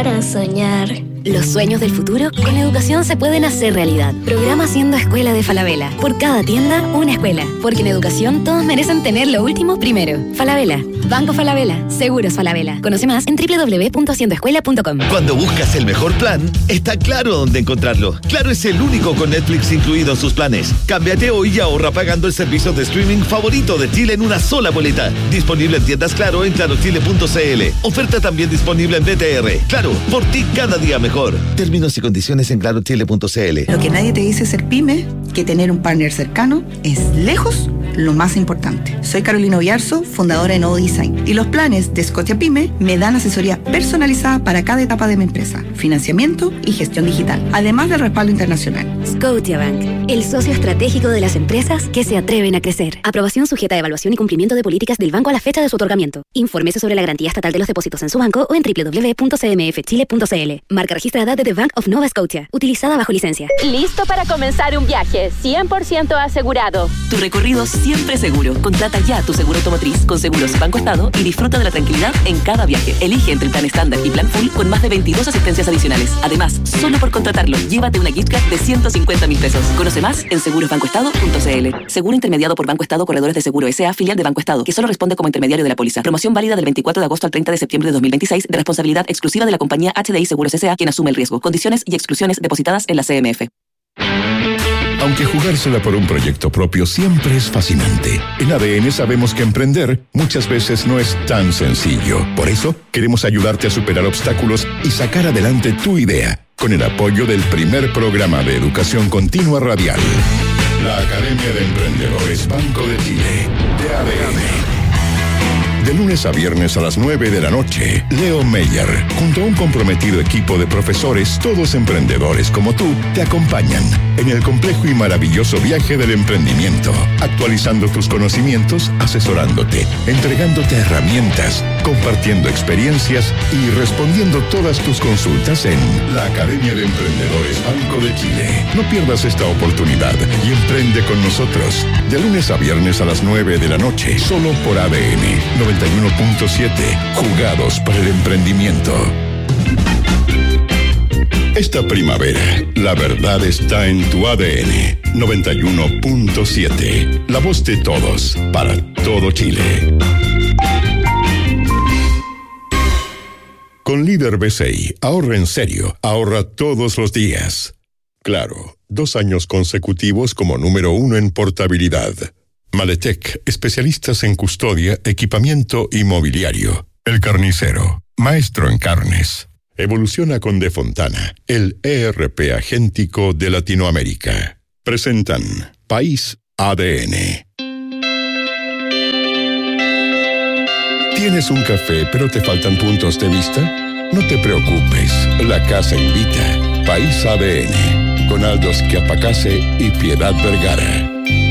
para soñar. Los sueños del futuro con educación se pueden hacer realidad. Programa Siendo Escuela de Falabella. Por cada tienda, una escuela. Porque en educación todos merecen tener lo último primero. Falabella. Banco Falabella. Seguros Falabella. Conoce más en www.haciendoescuela.com. Cuando buscas el mejor plan, está Claro dónde encontrarlo. Claro es el único con Netflix incluido en sus planes. Cámbiate hoy y ahorra pagando el servicio de streaming favorito de Chile en una sola boleta. Disponible en tiendas Claro en clarochile.cl. Oferta también disponible en BTR. Claro, por ti cada día mejor. Términos y condiciones en clarochile.cl. Lo que nadie te dice ser pyme, que tener un partner cercano es lejos lo más importante. Soy Carolina Oyarzo, fundadora de Novo Design, y los planes de Scotiabank me dan asesoría personalizada para cada etapa de mi empresa, financiamiento y gestión digital, además del respaldo internacional. Scotiabank, el socio estratégico de las empresas que se atreven a crecer. Aprobación sujeta a evaluación y cumplimiento de políticas del banco a la fecha de su otorgamiento. Infórmese sobre la garantía estatal de los depósitos en su banco o en www.cmfchile.cl. Marca registrada de The Bank of Nova Scotia, utilizada bajo licencia. ¿Listo para comenzar un viaje 100% asegurado? Tu recorrido siempre seguro. Contrata ya tu seguro automotriz con Seguros Banco Estado y disfruta de la tranquilidad en cada viaje. Elige entre el plan estándar y plan full con más de 22 asistencias adicionales. Además, solo por contratarlo, llévate una gift card de 150.000 pesos. Conoce más en segurosbancoestado.cl. Seguro intermediado por Banco Estado, Corredores de Seguro S.A., filial de Banco Estado, que solo responde como intermediario de la póliza. Promoción válida del 24 de agosto al 30 de septiembre de 2026, de responsabilidad exclusiva de la compañía HDI Seguros S.A., quien asume el riesgo. Condiciones y exclusiones depositadas en la CMF. Aunque jugársela por un proyecto propio siempre es fascinante, en ADN sabemos que emprender muchas veces no es tan sencillo. Por eso, queremos ayudarte a superar obstáculos y sacar adelante tu idea, con el apoyo del primer programa de educación continua radial. La Academia de Emprendedores Banco de Chile, de ADN. De lunes a viernes a las 9 de la noche, Leo Meyer, junto a un comprometido equipo de profesores, todos emprendedores como tú, te acompañan en el complejo y maravilloso viaje del emprendimiento, actualizando tus conocimientos, asesorándote, entregándote herramientas, compartiendo experiencias y respondiendo todas tus consultas en la Academia de Emprendedores Banco de Chile. No pierdas esta oportunidad y emprende con nosotros. De lunes a viernes a las 9 de la noche, solo por ADN 91.7, jugados para el emprendimiento. Esta primavera, la verdad está en tu ADN 91.7, la voz de todos, para todo Chile. Con Líder BCI, ahorra en serio, ahorra todos los días. Claro, 2 años consecutivos como número 1 en portabilidad. Maletec, especialistas en custodia, equipamiento y mobiliario. El Carnicero, maestro en carnes. Evoluciona con De Fontana, el ERP agéntico de Latinoamérica. Presentan País ADN. ¿Tienes un café pero te faltan puntos de vista? No te preocupes, la casa invita. País ADN, con Aldo Schiapacase y Piedad Vergara.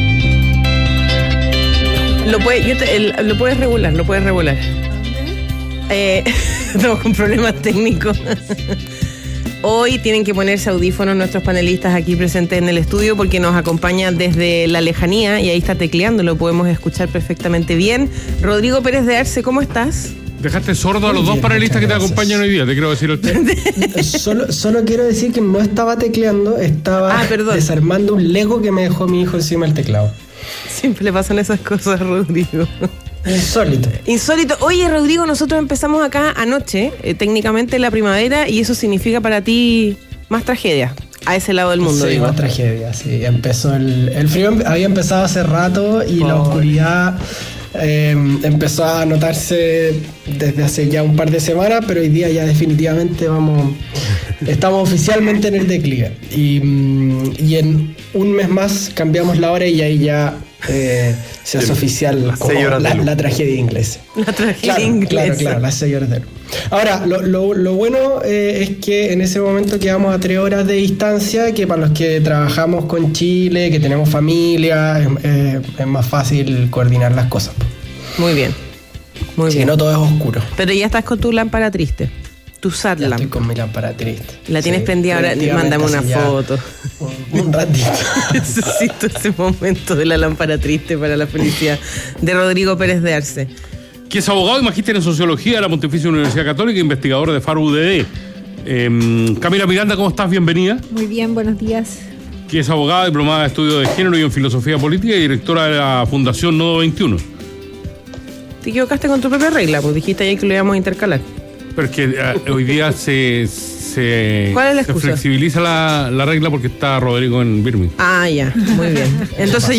Lo puedes regular. Estamos con problemas técnicos. Hoy tienen que ponerse audífonos nuestros panelistas aquí presentes en el estudio porque nos acompañan desde la lejanía y ahí está tecleando, lo podemos escuchar perfectamente bien. Rodrigo Pérez de Arce, ¿cómo estás? Dejaste sordo a los dos panelistas que te acompañan hoy día, te quiero decir a usted. Solo quiero decir que no estaba tecleando, estaba desarmando un Lego que me dejó mi hijo encima del teclado. Siempre le pasan esas cosas, Rodrigo. Insólito. Oye, Rodrigo, nosotros empezamos acá anoche, técnicamente la primavera, y eso significa para ti más tragedia a ese lado del mundo. Sí, digo. más tragedia, sí. Empezó el frío, había empezado hace rato y la oscuridad empezó a notarse desde hace ya un par de semanas, pero hoy día ya definitivamente estamos oficialmente en el declive. Y en un mes más cambiamos la hora y ahí ya se hace oficial la tragedia inglesa. La tragedia inglesa. Claro, las 6 horas de luz. Ahora, lo bueno es que en ese momento quedamos a 3 horas de distancia, que para los que trabajamos con Chile, que tenemos familia, es más fácil coordinar las cosas. Muy bien. Si no, todo es oscuro. Pero ya estás con tu lámpara triste. Tu sad lamp. Estoy con mi lámpara triste. La tienes prendida ahora, mándame una foto. Un ratito. Necesito ese momento de la lámpara triste para la felicidad de Rodrigo Pérez de Arce. Que es abogado y magíster en Sociología de la Pontificia Universidad Católica, investigador de FARU-UDD. Camila Miranda, ¿cómo estás? Bienvenida. Muy bien, buenos días. Que es abogada, diplomada de estudios de género y en filosofía política y directora de la Fundación Nodo 21. Te equivocaste con tu propia regla, pues dijiste ayer que lo íbamos a intercalar. Pero es que hoy día se ¿cuál es la excusa? flexibiliza la regla porque está Rodrigo en Birmingham. Ah, ya, muy bien. Entonces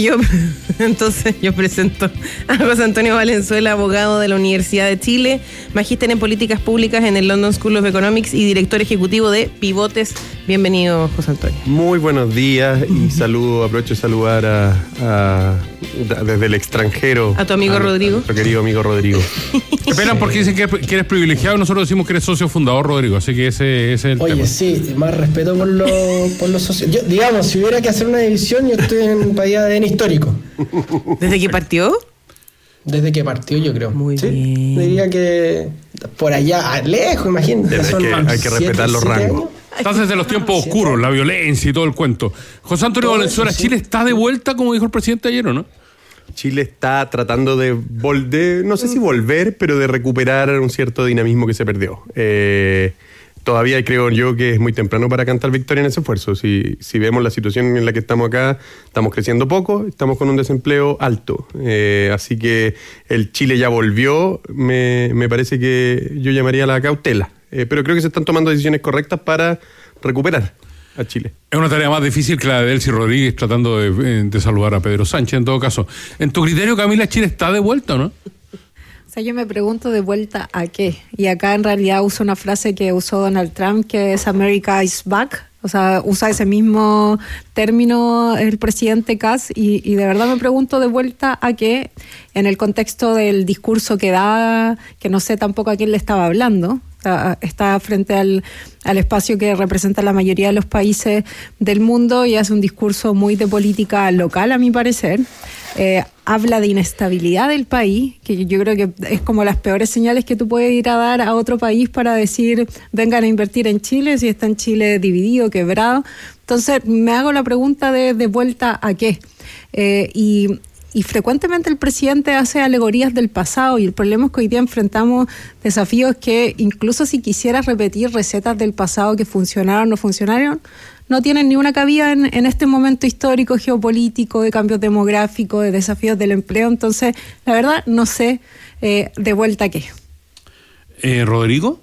yo presento a José Antonio Valenzuela, abogado de la Universidad de Chile, magíster en políticas públicas en el London School of Economics y director ejecutivo de Pivotes. Bienvenido, José Antonio. Muy buenos días y aprovecho de saludar desde el extranjero a tu amigo Rodrigo. A nuestro querido amigo Rodrigo. Esperan porque dicen que eres privilegiado y nosotros decimos que eres socio fundador, Rodrigo, así que ese es el tema. Oye, sí, más respeto por los socios. Yo, digamos, si hubiera que hacer una división, yo estoy en país ADN histórico. ¿Desde que partió? Desde que partió, yo creo. Muy bien. Diría que por allá, lejos, imagínate. Hay que respetar los rangos. Estás desde los tiempos oscuros, la violencia y todo el cuento. José Antonio Valenzuela, ¿Chile está de vuelta, como dijo el presidente ayer, o no? Chile está tratando de no sé si volver, pero de recuperar un cierto dinamismo que se perdió. Todavía creo yo que es muy temprano para cantar victoria en ese esfuerzo. Si vemos la situación en la que estamos acá, estamos creciendo poco, estamos con un desempleo alto. Así que el Chile ya volvió, me parece que yo llamaría a la cautela. Pero creo que se están tomando decisiones correctas para recuperar a Chile. Es una tarea más difícil que la de Delcy Rodríguez tratando de saludar a Pedro Sánchez en todo caso. En tu criterio, Camila, ¿Chile está de vuelta o no? O sea, yo me pregunto de vuelta a qué. Y acá en realidad uso una frase que usó Donald Trump, que es America is back. O sea, usa ese mismo término el presidente Kass y de verdad me pregunto de vuelta a qué, en el contexto del discurso que da, que no sé tampoco a quién le estaba hablando. Está frente al espacio que representa la mayoría de los países del mundo y hace un discurso muy de política local, a mi parecer. Habla de inestabilidad del país, que yo creo que es como las peores señales que tú puedes ir a dar a otro país para decir, vengan a invertir en Chile, si está en Chile dividido, quebrado. Entonces, me hago la pregunta de vuelta a qué. Y frecuentemente el presidente hace alegorías del pasado y el problema es que hoy día enfrentamos desafíos que incluso si quisieras repetir recetas del pasado que funcionaron o no funcionaron, no tienen ni una cabida en este momento histórico, geopolítico, de cambios demográficos, de desafíos del empleo. Entonces, la verdad, no sé de vuelta a qué. ¿Rodrigo?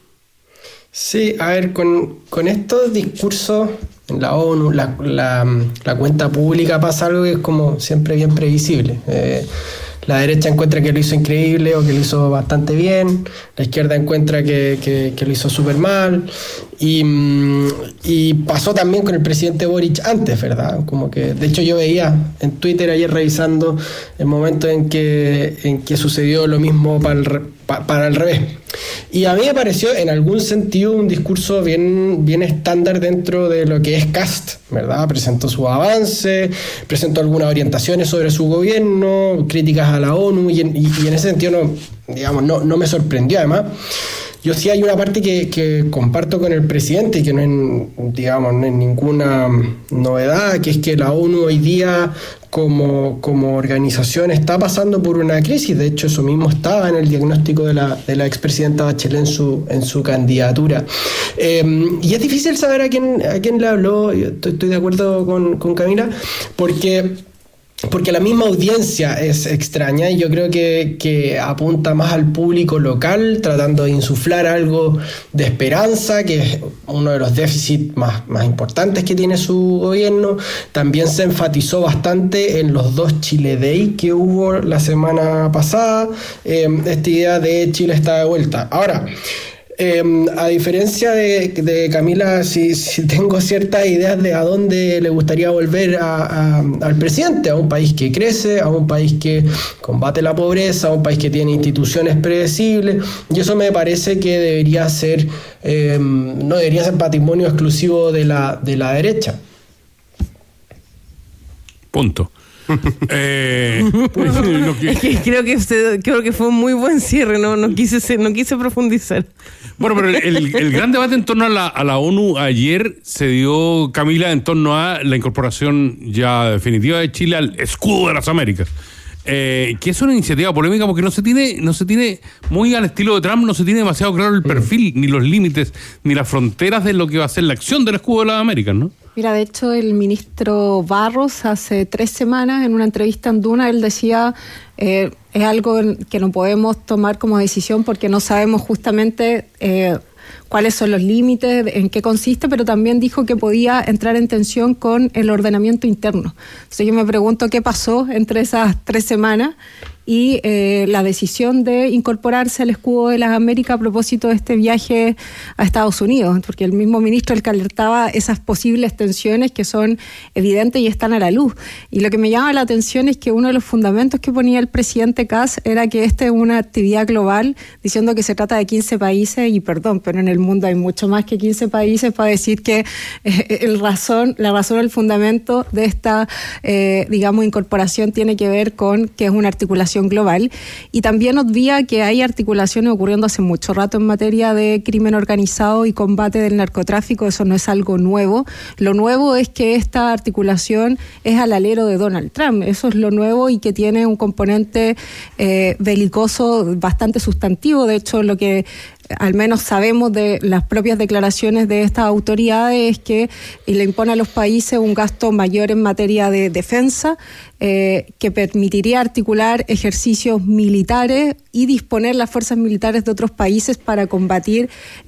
Sí, a ver, con estos discursos en la ONU, la cuenta pública pasa algo que es como siempre bien previsible. La derecha encuentra que lo hizo increíble o que lo hizo bastante bien, la izquierda encuentra que lo hizo súper mal y pasó también con el presidente Boric antes, ¿verdad? Como que, de hecho yo veía en Twitter ayer revisando el momento en que sucedió lo mismo para el revés. Y a mí me pareció en algún sentido un discurso bien estándar dentro de lo que es Kast, ¿verdad? Presentó su avance, presentó algunas orientaciones sobre su gobierno, críticas a la ONU y en ese sentido no me sorprendió. Además, yo sí hay una parte que comparto con el presidente y que no es ninguna novedad, que es que la ONU hoy día como organización está pasando por una crisis. De hecho, eso mismo estaba en el diagnóstico de la expresidenta Bachelet en su candidatura. Y es difícil saber a quién le habló. Yo estoy de acuerdo con Camila, porque la misma audiencia es extraña y yo creo que apunta más al público local, tratando de insuflar algo de esperanza, que es uno de los déficits más importantes que tiene su gobierno. También se enfatizó bastante en los 2 Chile Day que hubo la semana pasada, esta idea de Chile está de vuelta. Ahora, a diferencia de Camila, sí tengo ciertas ideas de a dónde le gustaría volver al presidente, a un país que crece, a un país que combate la pobreza, a un país que tiene instituciones predecibles, y eso me parece que debería ser no debería ser patrimonio exclusivo de la derecha. Punto. Creo que fue un muy buen cierre, no quise profundizar. Bueno, pero el gran debate en torno a la ONU ayer se dio, Camila, en torno a la incorporación ya definitiva de Chile al escudo de las Américas. que es una iniciativa polémica porque no se tiene muy al estilo de Trump, no se tiene demasiado claro el perfil, ni los límites, ni las fronteras de lo que va a ser la acción del escudo de las Américas, ¿no? Mira, de hecho, el ministro Barros hace 3 semanas, en una entrevista en Duna, él decía, es algo que no podemos tomar como decisión porque no sabemos justamente cuáles son los límites, en qué consiste, pero también dijo que podía entrar en tensión con el ordenamiento interno. Entonces yo me pregunto qué pasó entre esas 3 semanas y la decisión de incorporarse al escudo de las Américas a propósito de este viaje a Estados Unidos, porque el mismo ministro el que alertaba esas posibles tensiones que son evidentes y están a la luz. Y lo que me llama la atención es que uno de los fundamentos que ponía el presidente Kass era que esta es una actividad global, diciendo que se trata de 15 países, y perdón, pero en el mundo hay mucho más que 15 países para decir que la razón o el fundamento de esta, incorporación tiene que ver con que es una articulación global, y también obvia que hay articulaciones ocurriendo hace mucho rato en materia de crimen organizado y combate del narcotráfico. Eso no es algo nuevo. Lo nuevo es que esta articulación es al alero de Donald Trump. Eso es lo nuevo, y que tiene un componente belicoso bastante sustantivo. De hecho, lo que al menos sabemos de las propias declaraciones de estas autoridades es que le impone a los países un gasto mayor en materia de defensa, que permitiría articular ejercicios militares y disponer las fuerzas militares de otros países para combatir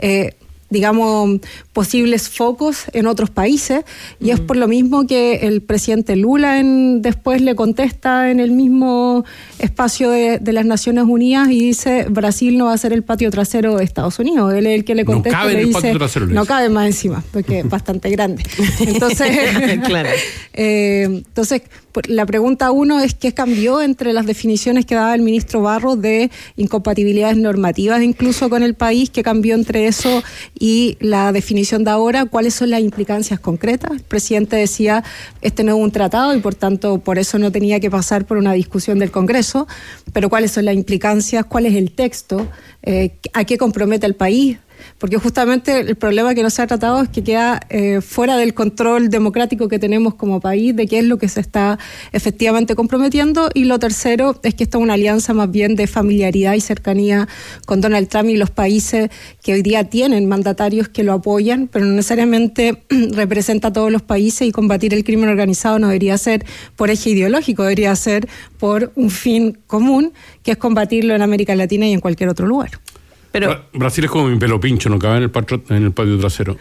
posibles focos en otros países, y es por lo mismo que el presidente Lula después le contesta en el mismo espacio de las Naciones Unidas y dice: Brasil no va a ser el patio trasero de Estados Unidos. Él es el que le contesta, no cabe y le dice, trasero, no cabe más encima, porque es bastante grande. Entonces, claro. Entonces, la pregunta uno es: ¿qué cambió entre las definiciones que daba el ministro Barros de incompatibilidades normativas incluso con el país? ¿Qué cambió entre eso y la definición de ahora? ¿Cuáles son las implicancias concretas? El presidente decía, este no es un tratado y por tanto por eso no tenía que pasar por una discusión del Congreso, pero ¿cuáles son las implicancias? ¿Cuál es el texto? ¿A qué compromete al país? Porque justamente el problema que no se ha tratado es que queda fuera del control democrático que tenemos como país de qué es lo que se está efectivamente comprometiendo. Y lo tercero es que esta es una alianza más bien de familiaridad y cercanía con Donald Trump y los países que hoy día tienen mandatarios que lo apoyan, pero no necesariamente representa a todos los países, y combatir el crimen organizado no debería ser por eje ideológico, debería ser por un fin común, que es combatirlo en América Latina y en cualquier otro lugar. Pero Brasil es como mi pelo pincho, no cabe en el patio trasero.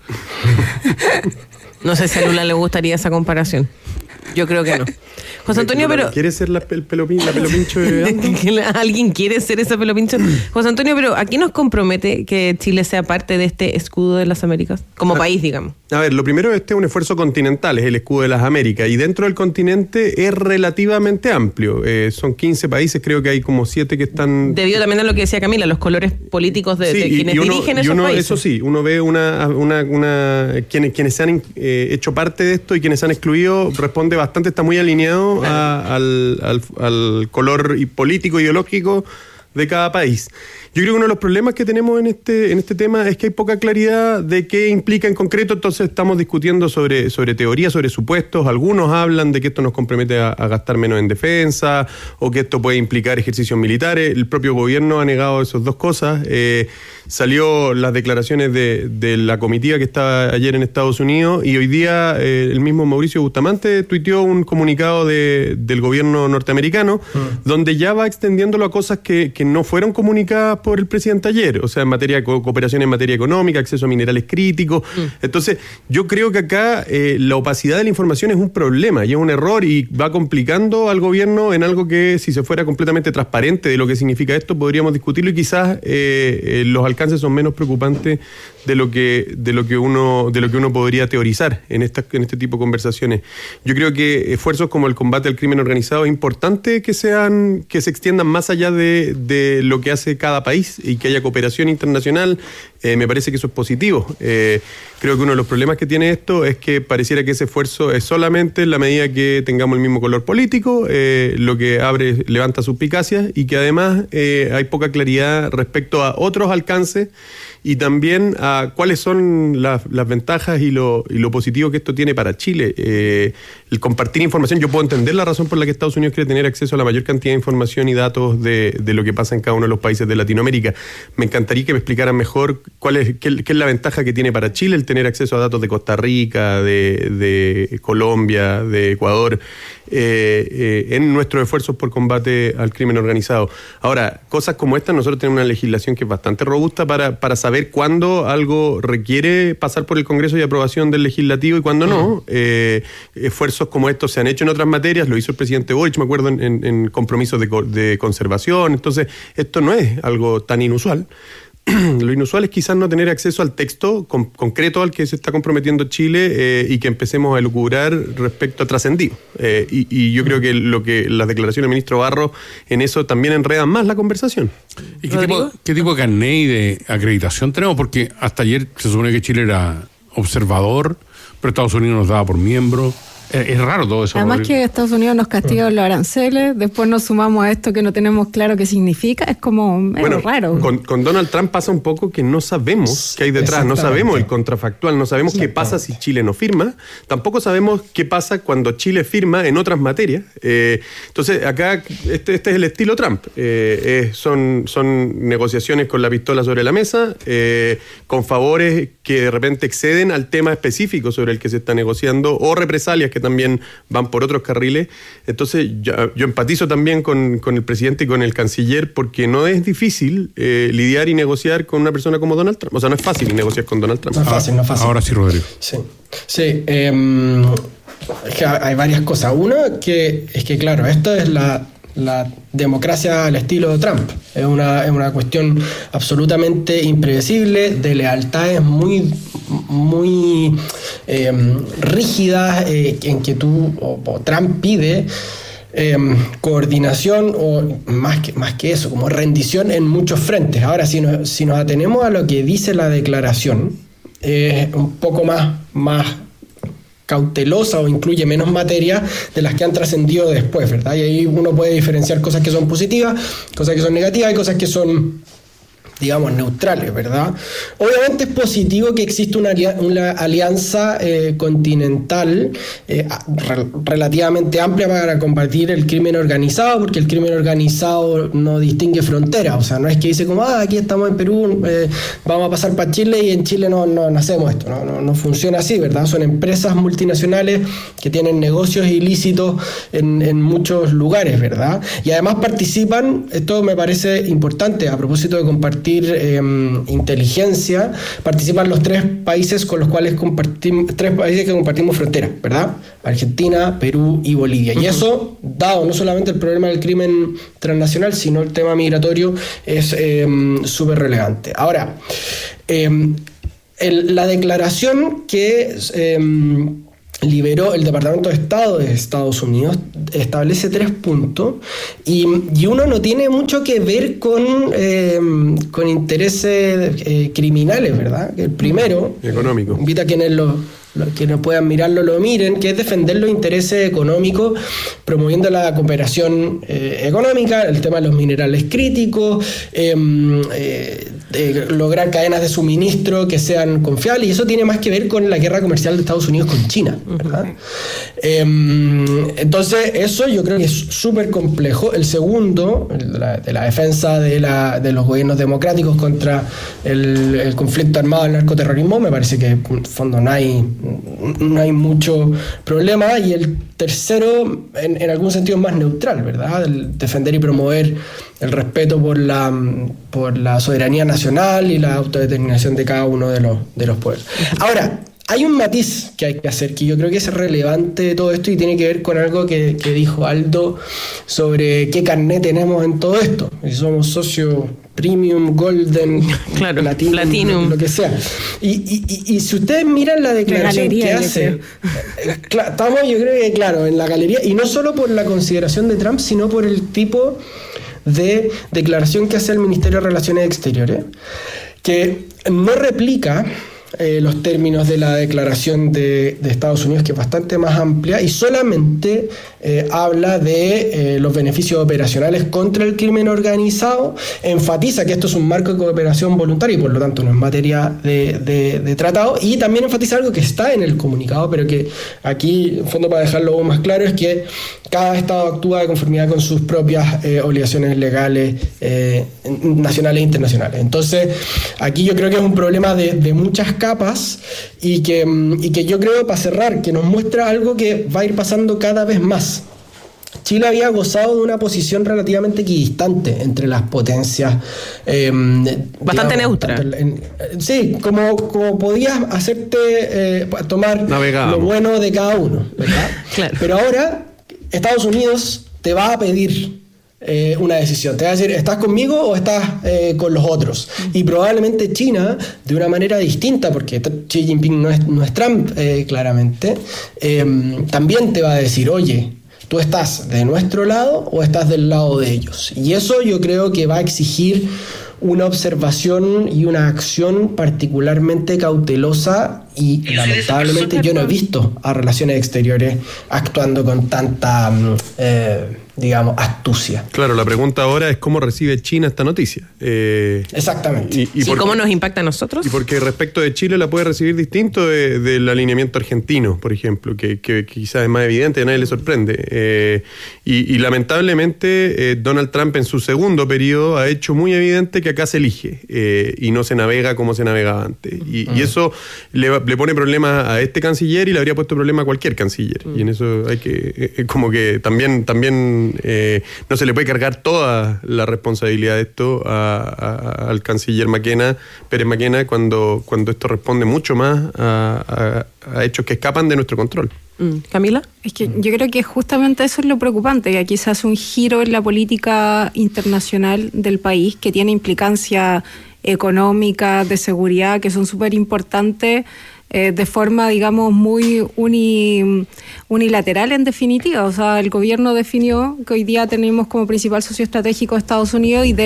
No sé si a Lula le gustaría esa comparación. Yo creo que no. José Antonio, pero... ¿Quiere ser la pelo pincho de ¿Alguien quiere ser ese pelo pincho? José Antonio, pero ¿a qué nos compromete que Chile sea parte de este escudo de las Américas? Como país, digamos. A ver, lo primero, este es un esfuerzo continental, es el escudo de las Américas, y dentro del continente es relativamente amplio. Son 15 países, creo que hay como 7 que están... Debido también a lo que decía Camila, los colores políticos de quienes dirigen esos países. Eso sí, uno ve quienes se han hecho parte de esto y quienes se han excluido, responde bastante, está muy alineado al color político, ideológico de cada país. Yo creo que uno de los problemas que tenemos en este tema es que hay poca claridad de qué implica en concreto. Entonces estamos discutiendo sobre teorías, sobre supuestos. Algunos hablan de que esto nos compromete a gastar menos en defensa, o que esto puede implicar ejercicios militares. El propio gobierno ha negado esas dos cosas. Salió las declaraciones de la comitiva que estaba ayer en Estados Unidos, y hoy día el mismo Mauricio Bustamante tuiteó un comunicado del gobierno norteamericano donde ya va extendiéndolo a cosas que no fueron comunicadas por el presidente ayer, o sea, en materia de cooperación en materia económica, acceso a minerales críticos. Entonces, yo creo que acá la opacidad de la información es un problema y es un error, y va complicando al gobierno en algo que, si se fuera completamente transparente de lo que significa esto, podríamos discutirlo, y quizás los alcances son menos preocupantes de lo que uno podría teorizar en este tipo de conversaciones. Yo creo que esfuerzos como el combate al crimen organizado es importante que se extiendan más allá de lo que hace cada país, y que haya cooperación internacional. Me parece que eso es positivo. Creo que uno de los problemas que tiene esto es que pareciera que ese esfuerzo es solamente en la medida que tengamos el mismo color político, lo que levanta suspicacias, y que además hay poca claridad respecto a otros alcances y también a cuáles son las ventajas y lo positivo que esto tiene para Chile. El compartir información, yo puedo entender la razón por la que Estados Unidos quiere tener acceso a la mayor cantidad de información y datos de lo que pasa en cada uno de los países de Latinoamérica. Me encantaría que me explicaran mejor qué es la ventaja que tiene para Chile el tener acceso a datos de Costa Rica, de Colombia, de Ecuador, en nuestros esfuerzos por combate al crimen organizado. Ahora, cosas como esta, nosotros tenemos una legislación que es bastante robusta para saber cuándo algo requiere pasar por el Congreso y aprobación del legislativo y cuándo no. Esfuerzos como estos se han hecho en otras materias, lo hizo el presidente Boric, me acuerdo, en compromisos de conservación. Entonces, esto no es algo tan inusual. Lo inusual es quizás no tener acceso al texto concreto al que se está comprometiendo Chile y que empecemos a elucubrar respecto a trascendido. Y yo creo que las declaraciones del ministro Barros en eso también enredan más la conversación. ¿Y qué tipo de carné y de acreditación tenemos? Porque hasta ayer se supone que Chile era observador, pero Estados Unidos nos daba por miembro. Es raro todo eso. Además que Estados Unidos nos castiga los aranceles, después nos sumamos a esto que no tenemos claro qué significa, es como raro. Con Donald Trump pasa un poco que no sabemos qué hay detrás, no sabemos el contrafactual, no sabemos qué pasa si Chile no firma, tampoco sabemos qué pasa cuando Chile firma en otras materias. Entonces acá este es el estilo Trump, son negociaciones con la pistola sobre la mesa, con favores que de repente exceden al tema específico sobre el que se está negociando o represalias que también van por otros carriles. Entonces yo empatizo también con el presidente y con el canciller porque no es difícil lidiar y negociar con una persona como Donald Trump. O sea, no es fácil negociar con Donald Trump. No es fácil. Ahora sí, Rodrigo. Sí, es que hay varias cosas. Uno es que claro, esto es la democracia al estilo Trump. Es una cuestión absolutamente imprevisible, de lealtades muy rígidas, en que Trump pide coordinación o más que eso, como rendición en muchos frentes. Ahora, si nos atenemos a lo que dice la declaración, es un poco más cautelosa o incluye menos materia de las que han trascendido después, ¿verdad? Y ahí uno puede diferenciar cosas que son positivas, cosas que son negativas y cosas que son, digamos, neutrales, ¿verdad? Obviamente es positivo que exista una alianza continental relativamente amplia para combatir el crimen organizado, porque el crimen organizado no distingue fronteras, o sea, no es que dice como, aquí estamos en Perú, vamos a pasar para Chile y en Chile no hacemos esto, no funciona así, ¿verdad? Son empresas multinacionales que tienen negocios ilícitos en muchos lugares, ¿verdad? Y además participan, esto me parece importante, a propósito de compartir inteligencia, participan los tres países con los cuales compartimos frontera, ¿verdad? Argentina, Perú y Bolivia. Y eso, dado no solamente el problema del crimen transnacional, sino el tema migratorio, es súper relevante. Ahora, la declaración que liberó el Departamento de Estado de Estados Unidos establece 3 puntos y uno no tiene mucho que ver con intereses criminales, ¿verdad? El primero, económico, invita a quienes quienes puedan mirarlo lo miren, que es defender los intereses económicos, promoviendo la cooperación económica, el tema de los minerales críticos, lograr cadenas de suministro que sean confiables, y eso tiene más que ver con la guerra comercial de Estados Unidos con China, ¿verdad? Entonces eso yo creo que es súper complejo. El segundo, de la defensa de los gobiernos democráticos contra el conflicto armado del narcoterrorismo, me parece que en el fondo no hay mucho problema. Y el tercero, en algún sentido, es más neutral, ¿verdad? El defender y promover el respeto por la soberanía nacional y la autodeterminación de cada uno de los pueblos. Ahora, hay un matiz que hay que hacer, que yo creo que es relevante de todo esto y tiene que ver con algo que dijo Aldo sobre qué carnet tenemos en todo esto. Si somos socio premium, golden, claro, platinum, lo que sea. Y si ustedes miran la declaración que hace, estamos, yo creo que, claro, en la galería, y no solo por la consideración de Trump, sino por el tipo de declaración que hace el Ministerio de Relaciones Exteriores, que no replica los términos de la declaración de Estados Unidos, que es bastante más amplia, y solamente habla de los beneficios operacionales contra el crimen organizado, enfatiza que esto es un marco de cooperación voluntaria y por lo tanto no es materia de tratado, y también enfatiza algo que está en el comunicado, pero que aquí, en fondo, para dejarlo más claro, es que cada Estado actúa de conformidad con sus propias obligaciones legales nacionales e internacionales. Entonces, aquí yo creo que es un problema de muchas capas y que yo creo, para cerrar, que nos muestra algo que va a ir pasando cada vez más. Chile había gozado de una posición relativamente equidistante entre las potencias. Bastante neutra. Sí, como podías hacerte tomar lo bueno de cada uno, ¿verdad? Claro. Pero ahora Estados Unidos te va a pedir una decisión. Te va a decir, ¿estás conmigo o estás con los otros? Y probablemente China, de una manera distinta, porque Xi Jinping no es Trump, claramente, también te va a decir, oye, ¿tú estás de nuestro lado o estás del lado de ellos? Y eso yo creo que va a exigir una observación y una acción particularmente cautelosa, y lamentablemente yo no he visto a Relaciones Exteriores actuando con tanta, digamos, astucia. Claro, la pregunta ahora es cómo recibe China esta noticia. Exactamente. ¿Y cómo nos impacta a nosotros? Y porque respecto de Chile la puede recibir distinto del alineamiento argentino, por ejemplo, que quizás es más evidente, a nadie le sorprende. Y lamentablemente Donald Trump en su segundo periodo ha hecho muy evidente que acá se elige y no se navega como se navegaba antes. Y eso le pone problemas a este canciller y le habría puesto problemas a cualquier canciller. Y en eso hay que, como que también no se le puede cargar toda la responsabilidad de esto al canciller Pérez Maquena, cuando esto responde mucho más a hechos que escapan de nuestro control. ¿Camila? Es que yo creo que justamente eso es lo preocupante, que aquí se hace un giro en la política internacional del país que tiene implicancias económicas, de seguridad, que son súper importantes, de forma, digamos, muy unilateral en definitiva. O sea, el gobierno definió que hoy día tenemos como principal socio estratégico a Estados Unidos, y de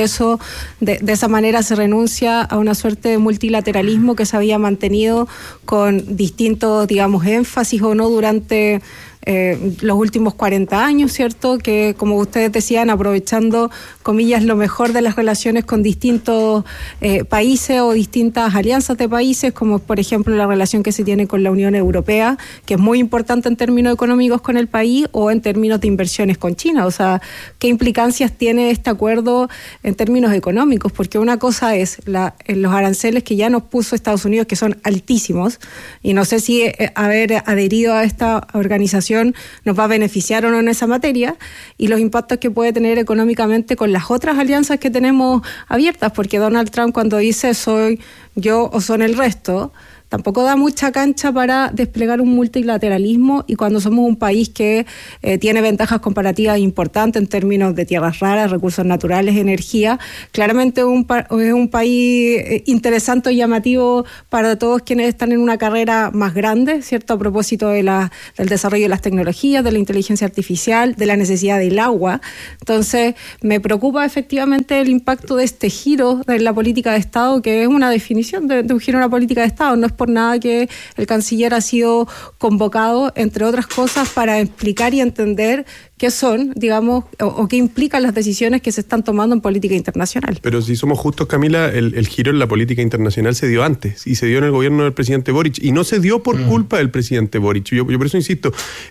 esa manera se renuncia a una suerte de multilateralismo que se había mantenido con distintos, digamos, énfasis o no durante los últimos 40 años, ¿cierto? Que, como ustedes decían, aprovechando, comillas, lo mejor de las relaciones con distintos países o distintas alianzas de países, como por ejemplo la relación que se tiene con la Unión Europea, que es muy importante en términos económicos con el país, o en términos de inversiones con China. O sea, ¿qué implicancias tiene este acuerdo en términos económicos? Porque una cosa es los aranceles que ya nos puso Estados Unidos, que son altísimos, y no sé si haber adherido a esta organización nos va a beneficiar o no en esa materia, y los impactos que puede tener económicamente con las otras alianzas que tenemos abiertas, porque Donald Trump, cuando dice soy yo o son el resto, tampoco da mucha cancha para desplegar un multilateralismo, y cuando somos un país que tiene ventajas comparativas importantes en términos de tierras raras, recursos naturales, energía, claramente es un país interesante y llamativo para todos quienes están en una carrera más grande, ¿cierto? A propósito del desarrollo de las tecnologías, de la inteligencia artificial, de la necesidad del agua. Entonces, me preocupa efectivamente el impacto de este giro de la política de Estado, que es una definición de un giro en la política de Estado. No es por nada que el canciller ha sido convocado, entre otras cosas, para explicar y entender qué son, digamos, o qué implican las decisiones que se están tomando en política internacional. Pero si somos justos, Camila, el giro en la política internacional se dio antes, y se dio en el gobierno del presidente Boric, y no se dio por culpa del presidente Boric. Yo por eso insisto,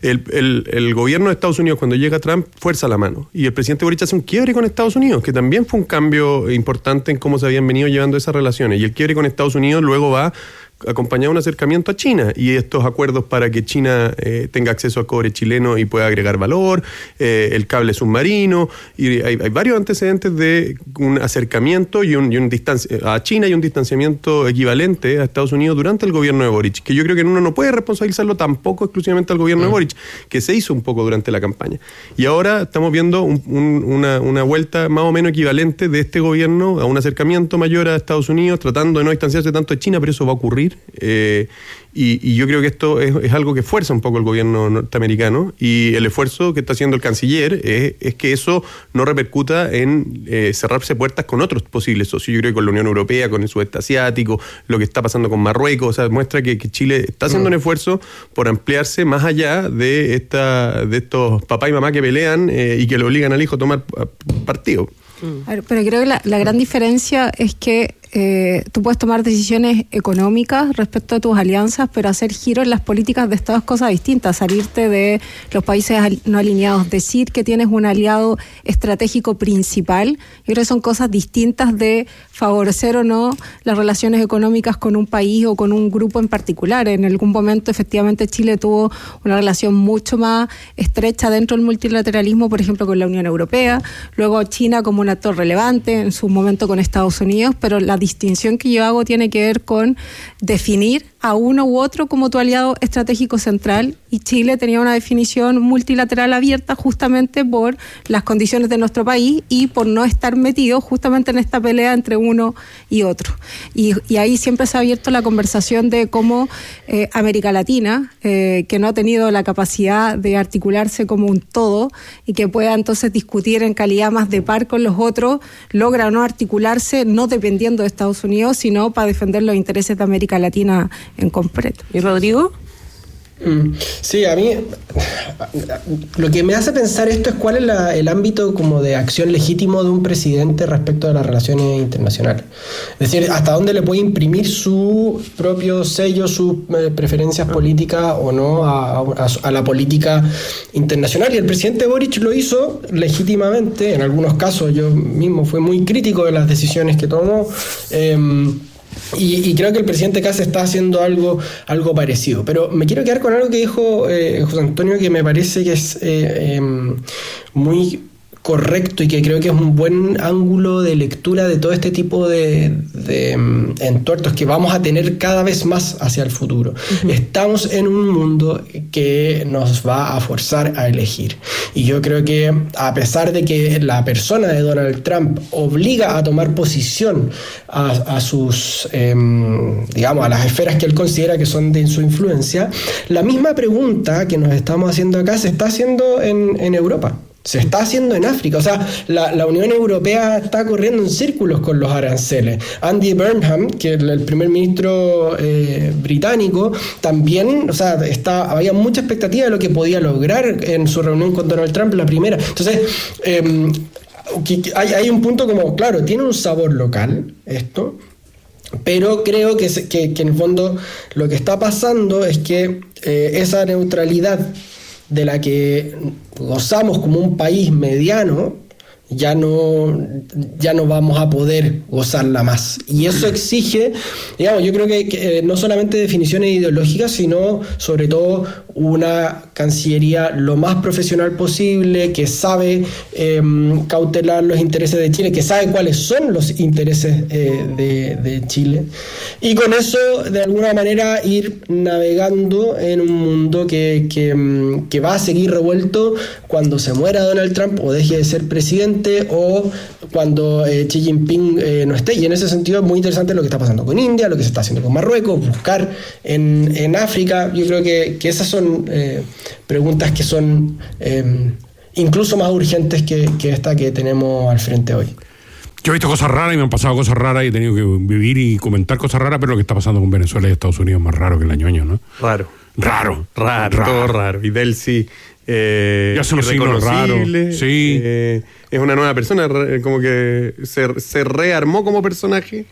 el gobierno de Estados Unidos, cuando llega Trump, fuerza la mano, y el presidente Boric hace un quiebre con Estados Unidos, que también fue un cambio importante en cómo se habían venido llevando esas relaciones, y el quiebre con Estados Unidos luego va acompañado un acercamiento a China, y estos acuerdos para que China tenga acceso a cobre chileno y pueda agregar valor, el cable submarino, y hay varios antecedentes de un acercamiento y a China, y un distanciamiento equivalente a Estados Unidos durante el gobierno de Boric, que yo creo que uno no puede responsabilizarlo tampoco exclusivamente al gobierno de Boric, que se hizo un poco durante la campaña. Y ahora estamos viendo una vuelta más o menos equivalente de este gobierno a un acercamiento mayor a Estados Unidos, tratando de no distanciarse tanto de China, pero eso va a ocurrir. Y yo creo que esto es algo que fuerza un poco el gobierno norteamericano, y el esfuerzo que está haciendo el canciller es que eso no repercuta en cerrarse puertas con otros posibles socios. Yo creo que con la Unión Europea, con el sudeste asiático, lo que está pasando con Marruecos, o sea, muestra que Chile está haciendo un esfuerzo por ampliarse más allá de estos papá y mamá que pelean y que le obligan al hijo a tomar partido. Pero creo que la gran diferencia es que tú puedes tomar decisiones económicas respecto a tus alianzas, pero hacer giro en las políticas de Estado es cosa distinta. Salirte de los países no alineados, decir que tienes un aliado estratégico principal, yo creo que son cosas distintas de favorecer o no las relaciones económicas con un país o con un grupo en particular. En algún momento efectivamente Chile tuvo una relación mucho más estrecha dentro del multilateralismo, por ejemplo con la Unión Europea, luego China como un actor relevante, en su momento con Estados Unidos, pero la distinción que yo hago tiene que ver con definir a uno u otro como tu aliado estratégico central, y Chile tenía una definición multilateral abierta justamente por las condiciones de nuestro país y por no estar metido justamente en esta pelea entre uno y otro. Y ahí siempre se ha abierto la conversación de cómo América Latina, que no ha tenido la capacidad de articularse como un todo y que pueda entonces discutir en calidad más de par con los otros, logra no articularse no dependiendo de Estados Unidos, sino para defender los intereses de América Latina en concreto. ¿Y Rodrigo? Sí, a mí lo que me hace pensar esto es cuál es el ámbito como de acción legítimo de un presidente respecto de las relaciones internacionales. Es decir, hasta dónde le puede imprimir su propio sello, sus preferencias políticas o no a la política internacional. Y el presidente Boric lo hizo legítimamente. En algunos casos yo mismo fui muy crítico de las decisiones que tomó. Y creo que el presidente Kast está haciendo algo parecido. Pero me quiero quedar con algo que dijo José Antonio, que me parece que es muy correcto y que creo que es un buen ángulo de lectura de todo este tipo de entuertos que vamos a tener cada vez más hacia el futuro. Uh-huh. Estamos en un mundo que nos va a forzar a elegir. Y yo creo que a pesar de que la persona de Donald Trump obliga a tomar posición a sus, digamos, a las esferas que él considera que son de su influencia, la misma pregunta que nos estamos haciendo acá se está haciendo en Europa. Se está haciendo en África. O sea, la Unión Europea está corriendo en círculos con los aranceles. Andy Burnham, que es el primer ministro británico, también, o sea, había mucha expectativa de lo que podía lograr en su reunión con Donald Trump, la primera. Entonces, hay un punto como, claro, tiene un sabor local esto, pero creo que en el fondo lo que está pasando es que esa neutralidad de la que gozamos como un país mediano, ya no vamos a poder gozarla más. Y eso exige, digamos, yo creo que no solamente definiciones ideológicas, sino sobre todo una cancillería lo más profesional posible, que sabe cautelar los intereses de Chile, que sabe cuáles son los intereses de Chile, y con eso de alguna manera ir navegando en un mundo que va a seguir revuelto cuando se muera Donald Trump o deje de ser presidente, o cuando Xi Jinping no esté. Y en ese sentido es muy interesante lo que está pasando con India, lo que se está haciendo con Marruecos, buscar en África. Yo creo que esas son preguntas que son incluso más urgentes que esta que tenemos al frente hoy. Yo he visto cosas raras y me han pasado cosas raras y he tenido que vivir y comentar cosas raras, pero lo que está pasando con Venezuela y Estados Unidos es más raro que el ñoño, ¿no? Raro, todo raro. Y Delcy ya son signos raros. Sí. Es una nueva persona, como que se rearmó como personaje.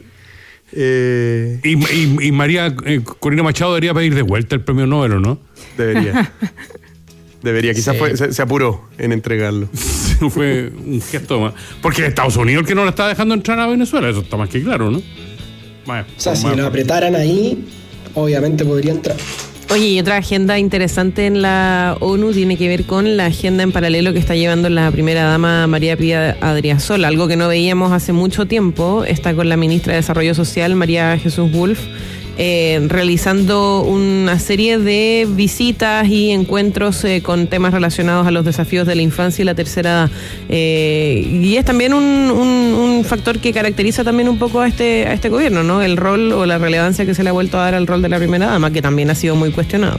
Y María Corina Machado debería pedir de vuelta el premio Nobel, ¿o no? Debería, quizás se apuró en entregarlo. Fue un gesto más. Porque Estados Unidos el que no le está dejando entrar a Venezuela, eso está más que claro, ¿no? O sea, si lo apretaran ahí, obviamente podría entrar. Oye, y otra agenda interesante en la ONU tiene que ver con la agenda en paralelo que está llevando la primera dama María Pía Adriasola, algo que no veíamos hace mucho tiempo. Está con la ministra de Desarrollo Social, María Jesús Wolf, realizando una serie de visitas y encuentros con temas relacionados a los desafíos de la infancia y la tercera edad. Y es también un factor que caracteriza también un poco a este gobierno, ¿no? El rol o la relevancia que se le ha vuelto a dar al rol de la primera dama, que también ha sido muy cuestionado.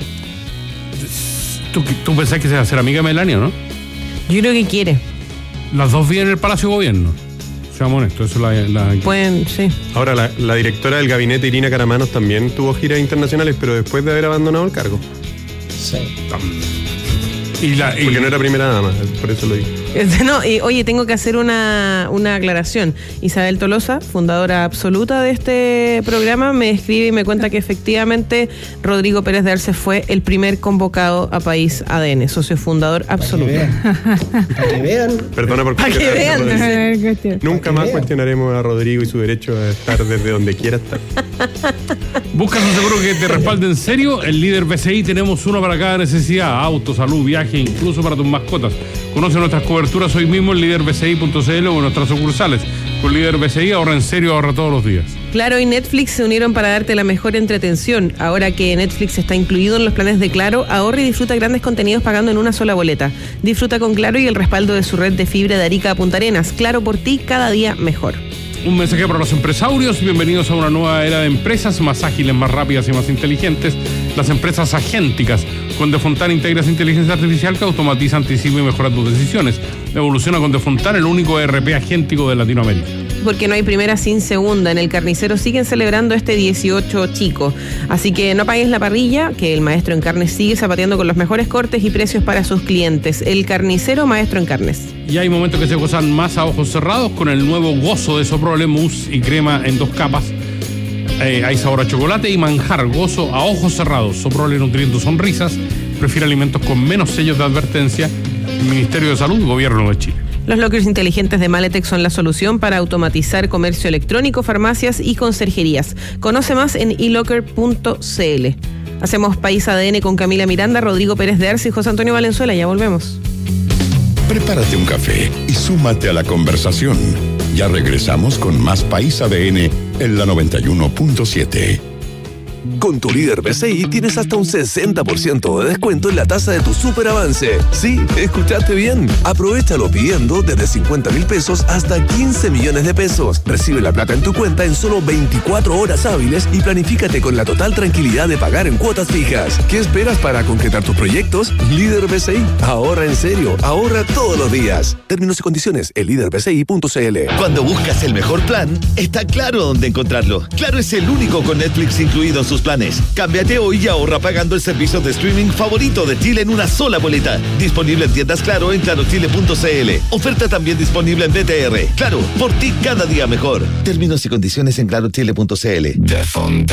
¿Tú pensás que se va a hacer amiga de Melania, no? Yo creo que quiere. Las dos viven en el Palacio de Gobierno. Seamos honestos, eso Pueden, sí. Ahora, la directora del gabinete, Irina Caramanos, también tuvo giras internacionales, pero después de haber abandonado el cargo. Sí. Porque no era primera dama, por eso lo digo. No, y oye, tengo que hacer una aclaración. Isabel Tolosa, fundadora absoluta de este programa, me escribe y me cuenta que efectivamente Rodrigo Pérez de Arce fue el primer convocado a País ADN, socio fundador absoluto. Para que vean. Perdona por cuestionar. Nunca más cuestionaremos a Rodrigo y su derecho a estar desde donde quiera estar. ¿Buscas un seguro que te respalde en serio? El Líder BCI tenemos uno para cada necesidad: auto, salud, viaje, incluso para tus mascotas. Conoce nuestras coberturas hoy mismo en líderbci.cl o en nuestras sucursales. Con Líder BCI ahorra en serio, ahorra todos los días. Claro y Netflix se unieron para darte la mejor entretención. Ahora que Netflix está incluido en los planes de Claro, ahorra y disfruta grandes contenidos pagando en una sola boleta. Disfruta con Claro y el respaldo de su red de fibra de Arica a Punta Arenas. Claro por ti, cada día mejor. Un mensaje para los empresarios: bienvenidos a una nueva era de empresas más ágiles, más rápidas y más inteligentes. Las empresas agénticas. Con Defontana integras inteligencia artificial que automatiza, anticipa y mejora tus decisiones. Evoluciona con Defontana, el único ERP agéntico de Latinoamérica. Porque no hay primera sin segunda. En el Carnicero siguen celebrando este 18 chico. Así que no pagues la parrilla, que el maestro en carnes sigue zapateando con los mejores cortes y precios para sus clientes. El Carnicero, maestro en carnes. Y hay momentos que se gozan más a ojos cerrados con el nuevo Gozo de Soprole, mousse y crema en 2 capas. Hay sabor a chocolate y manjar. Gozo a ojos cerrados. Soprole, nutriendo sonrisas. Prefiere alimentos con menos sellos de advertencia. Ministerio de Salud, Gobierno de Chile. Los lockers inteligentes de Maletec son la solución para automatizar comercio electrónico, farmacias y conserjerías. Conoce más en elocker.cl. Hacemos País ADN con Camila Miranda, Rodrigo Pérez de Arce y José Antonio Valenzuela. Ya volvemos. Prepárate un café y súmate a la conversación. Ya regresamos con más País ADN en la 91.7. Con tu Líder BCI tienes hasta un 60% de descuento en la tasa de tu superavance. Sí, escuchaste bien. Aprovechalo pidiendo desde 50.000 pesos hasta 15 millones de pesos. Recibe la plata en tu cuenta en solo 24 horas hábiles y planifícate con la total tranquilidad de pagar en cuotas fijas. ¿Qué esperas para concretar tus proyectos? Líder BCI. Ahorra en serio. Ahorra todos los días. Términos y condiciones en líderbci.cl. Cuando buscas el mejor plan, está Claro dónde encontrarlo. Claro es el único con Netflix incluido en sus planes. Cámbiate hoy y ahorra pagando el servicio de streaming favorito de Chile en una sola boleta. Disponible en tiendas Claro en clarochile.cl. Oferta también disponible en BTR. Claro, por ti cada día mejor. Términos y condiciones en clarochile.cl.